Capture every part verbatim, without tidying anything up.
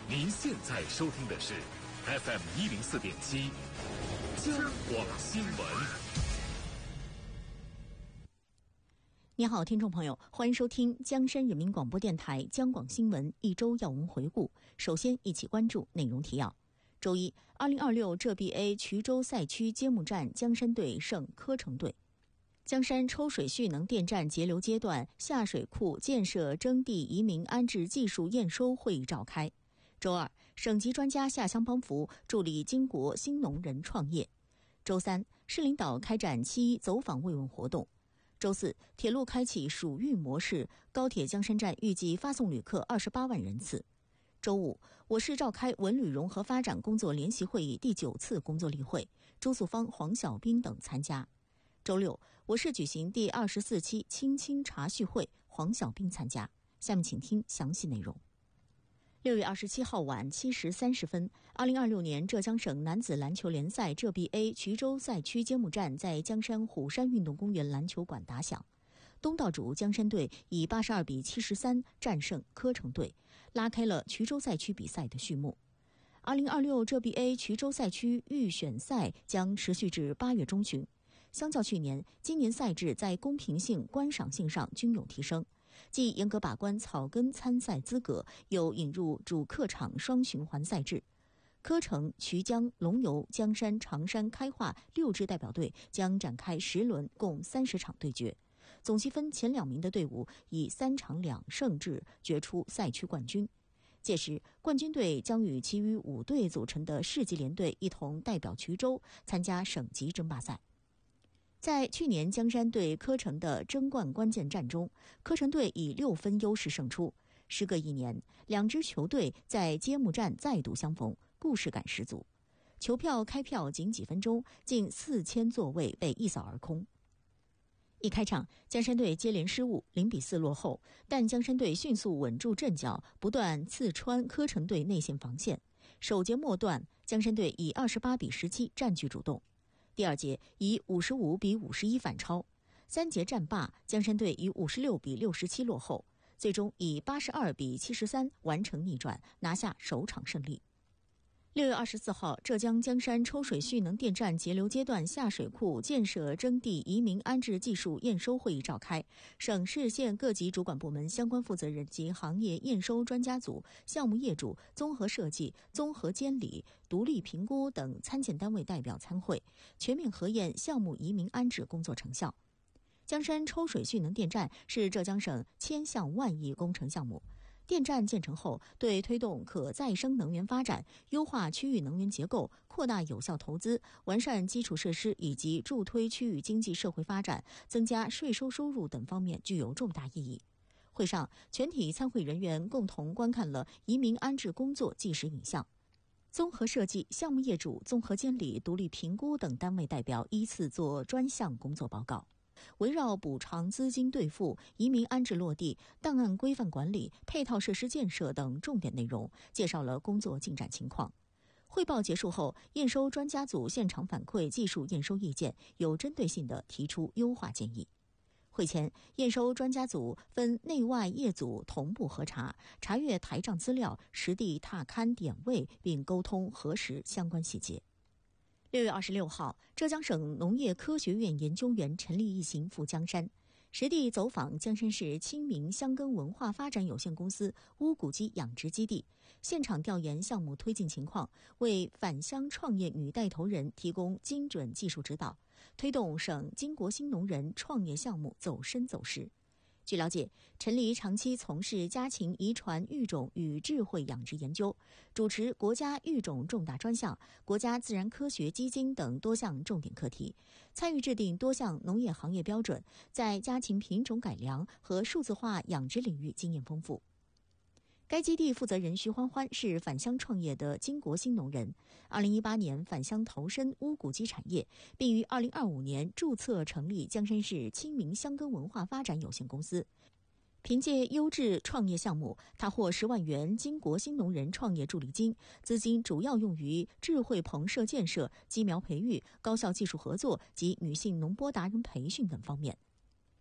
您现在收听的是 F M 一零四点七江广新闻。 你好，听众朋友，欢迎收听江山人民广播电台江广新闻一周要闻回顾。首先，一起关注内容提要。周一，二零二六浙 B A 衢州赛区揭幕战，江山队胜科城队。江山抽水蓄能电站节流阶段下水库建设征地移民安置技术验收会议召开。周二，省级专家下乡帮扶，助力金国新农人创业。周三，市领导开展七一走访慰问活动。周四，铁路开启属域模式，高铁江山站预计发送旅客二十八万人次。周五，我市召开文旅融合发展工作联席会议第九次工作例会，朱素芳、黄晓斌等参加。周六，我市举行第二十四期青青茶叙会，黄晓斌参加。下面请听详细内容。六月二十七号晚七时三十分，二零二六年浙江省男子篮球联赛浙 B A 衢州赛区揭幕战在江山虎山运动公园篮球馆打响。东道主江山队以八十二比七十三战胜科城队，拉开了衢州赛区比赛的序幕。二零二六浙 B A 衢州赛区预选赛将持续至八月中旬。相较去年，今年赛制在公平性、观赏性上均有提升，既严格把关草根参赛资格，又引入主客场双循环赛制。科城、衢江、龙游、江山、常山、开化六支代表队将展开十轮共三十场对决，总积分前两名的队伍以三场两胜制决出赛区冠军。届时，冠军队将与其余五队组成的市级联队一同代表衢州参加省级争霸赛。在去年江山对科城的争冠关键战中，科城队以六分优势胜出。时隔一年，两支球队在揭幕战再度相逢，故事感十足。球票开票仅几分钟，近四千座位被一扫而空。一开场，江山队接连失误，零比四落后，但江山队迅速稳住阵脚，不断刺穿科城队内线防线。首节末段，江山队以二十八比十七占据主动。第二节以五十五比五十一反超，三节战罢，江山队以五十六比六十七落后，最终以八十二比七十三完成逆转，拿下首场胜利。六月二十四号，浙江江山抽水蓄能电站节流阶段下水库建设征地移民安置技术验收会议召开，省市县各级主管部门相关负责人及行业验收专家组、项目业主、综合设计、综合监理、独立评估等参建单位代表参会，全面核验项目移民安置工作成效。江山抽水蓄能电站是浙江省千项万亿工程项目。电站建成后，对推动可再生能源发展、优化区域能源结构、扩大有效投资、完善基础设施以及助推区域经济社会发展、增加税收收入等方面具有重大意义。会上，全体参会人员共同观看了移民安置工作纪实影像。综合设计、项目业主、综合监理、独立评估等单位代表依次做专项工作报告。围绕补偿资金兑付、移民安置落地、档案规范管理、配套设施建设等重点内容，介绍了工作进展情况。汇报结束后，验收专家组现场反馈技术验收意见，有针对性地提出优化建议。会前，验收专家组分内外业组同步核查，查阅台账资料，实地踏勘点位，并沟通核实相关细节。六月二十六号，浙江省农业科学院研究员陈立一行赴江山，实地走访江山市清明香根文化发展有限公司乌骨鸡养殖基地，现场调研项目推进情况，为返乡创业女带头人提供精准技术指导，推动省金国新农人创业项目走深走实。据了解，陈黎长期从事家禽遗传育种与智慧养殖研究，主持国家育种重大专项、国家自然科学基金等多项重点课题，参与制定多项农业行业标准，在家禽品种改良和数字化养殖领域经验丰富。该基地负责人徐欢欢是返乡创业的金国新农人，二零一八年返乡投身乌骨鸡产业，并于二零二五年注册成立江山市清明香根文化发展有限公司。凭借优质创业项目，他获十万元金国新农人创业助力金，资金主要用于智慧棚舍建设、鸡苗培育、高校技术合作及女性农播达人培训等方面。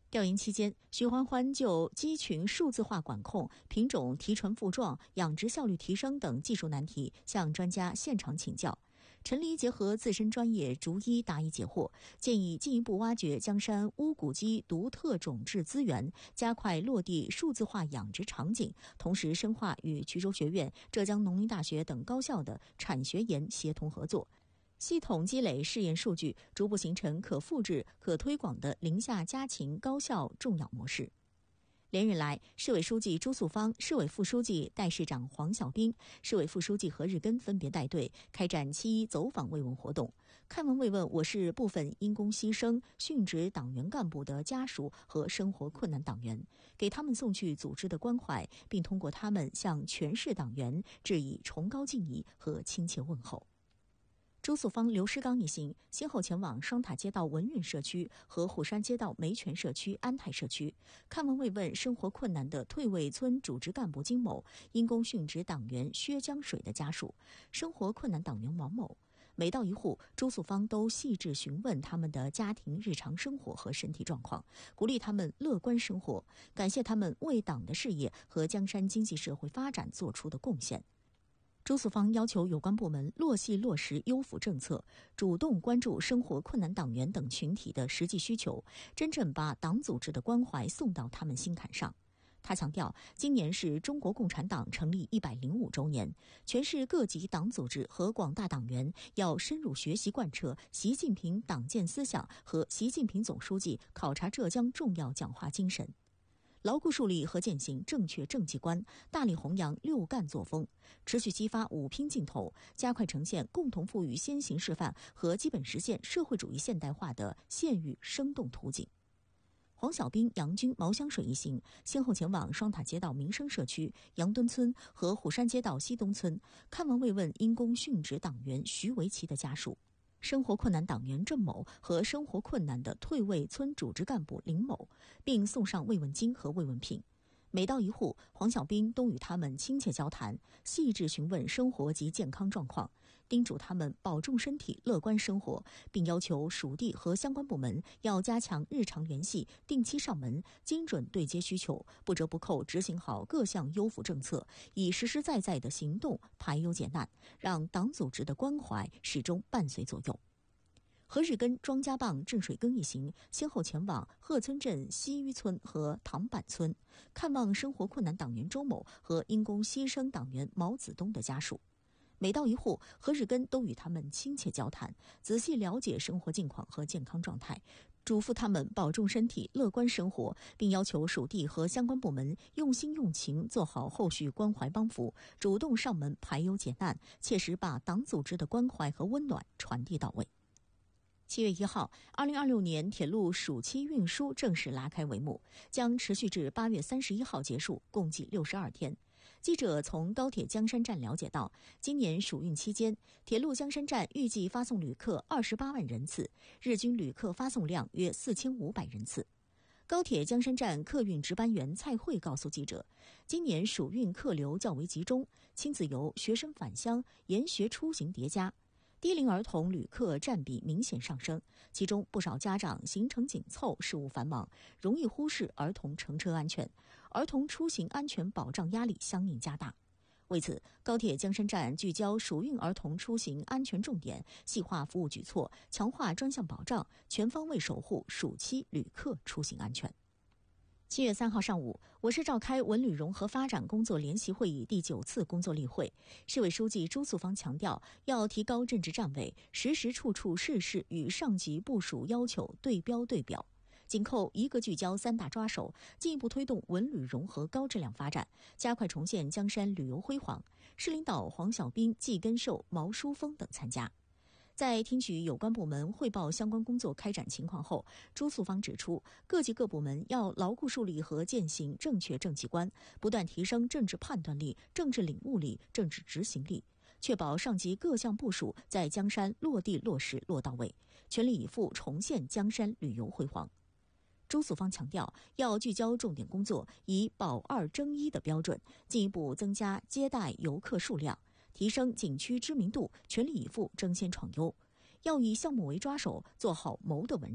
调研期间，许欢欢就鸡群数字化管控、品种提纯复壮、养殖效率提升等技术难题向专家现场请教。陈黎结合自身专业，逐一答疑解惑，建议进一步挖掘江山乌骨鸡独特种质资源，加快落地数字化养殖场景，同时深化与衢州学院、浙江农林大学等高校的产学研协同合作，系统积累试验数据，逐步形成可复制、可推广的林下家禽高效种养模式。连日来，市委书记朱素芳、市委副书记、代市长黄小兵、市委副书记何日根分别带队开展七一走访慰问活动，看望慰问我市部分因公牺牲殉职党员干部的家属和生活困难党员，给他们送去组织的关怀，并通过他们向全市党员致以崇高敬意和亲切问候。朱素芳、刘诗刚一行先后前往双塔街道文运社区和虎山街道梅泉社区安泰社区，看望慰问生活困难的退位村主职干部金某、因公殉职党员薛江水的家属、生活困难党员王某。每到一户，朱素芳都细致询问他们的家庭日常生活和身体状况，鼓励他们乐观生活，感谢他们为党的事业和江山经济社会发展做出的贡献。朱素芳要求有关部门落细落实优抚政策，主动关注生活困难党员等群体的实际需求，真正把党组织的关怀送到他们心坎上。他强调，今年是中国共产党成立一百零五周年，全市各级党组织和广大党员要深入学习贯彻习近平党建思想和习近平总书记考察浙江重要讲话精神，牢固树立和践行正确政绩观，大力弘扬六干作风，持续激发五拼劲头，加快呈现共同富裕先行示范和基本实现社会主义现代化的现喻生动图景。黄小兵、杨军、毛香水一行先后前往双塔街道民生社区、杨墩村和虎山街道西东村，看望慰问因公殉职党员徐维奇的家属、生活困难党员郑某和生活困难的退位村主职干部林某，并送上慰问金和慰问品。每到一户，黄小兵都与他们亲切交谈，细致询问生活及健康状况，叮嘱他们保重身体、乐观生活，并要求属地和相关部门要加强日常联系，定期上门，精准对接需求，不折不扣执行好各项优抚政策，以实实在在的行动排忧解难，让党组织的关怀始终伴随左右。何日根、庄家浜、郑水庚一行先后前往鹤村镇西圩村和塘坂村，看望生活困难党员周某和因公牺牲党员毛子东的家属。每到一户，何日根都与他们亲切交谈，仔细了解生活境况和健康状态，嘱咐他们保重身体、乐观生活，并要求属地和相关部门用心用情做好后续关怀帮扶，主动上门排忧解难，切实把党组织的关怀和温暖传递到位。七月一号，二零二六年铁路暑期运输正式拉开帷幕，将持续至八月三十一号结束，共计六十二天。记者从高铁江山站了解到，今年暑运期间，铁路江山站预计发送旅客二十八万人次，日均旅客发送量约四千五百人次。高铁江山站客运值班员蔡慧告诉记者，今年暑运客流较为集中，亲子游、学生返乡、研学出行叠加。低龄儿童旅客占比明显上升，其中不少家长行程紧凑、事务繁忙，容易忽视儿童乘车安全，儿童出行安全保障压力相应加大。为此，高铁江山站聚焦暑运儿童出行安全重点，细化服务举措，强化专项保障，全方位守护暑期旅客出行安全。七月三号上午，我市召开文旅融合发展工作联席会议第九次工作例会。市委书记朱素芳强调，要提高政治站位，时时处处事事与上级部署要求对标对表，紧扣一个聚焦三大抓手，进一步推动文旅融合高质量发展，加快重现江山旅游辉煌。市领导黄小兵、季根寿、毛书峰等参加。在听取有关部门汇报相关工作开展情况后，朱素芳指出，各级各部门要牢固树立和践行正确政绩观，不断提升政治判断力、政治领悟力、政治执行力，确保上级各项部署在江山落地落实落到位，全力以赴重现江山旅游辉煌。朱素芳强调，要聚焦重点工作，以保二争一的标准，进一步增加接待游客数量，提升景区知名度，全力以赴争先闯优。要以项目为抓手，做好谋的文章，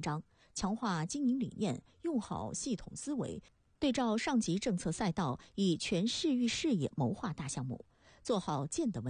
强化经营理念，用好系统思维，对照上级政策赛道，以全市域视野谋划大项目，做好建的问